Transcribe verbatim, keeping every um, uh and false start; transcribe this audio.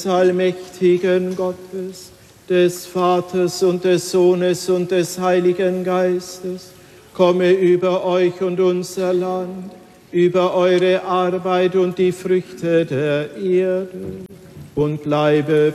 allmächtigen Gottes, des Vaters und des Sohnes und des Heiligen Geistes, komme über euch und unser Land, über eure Arbeit und die Früchte der Erde und bleibe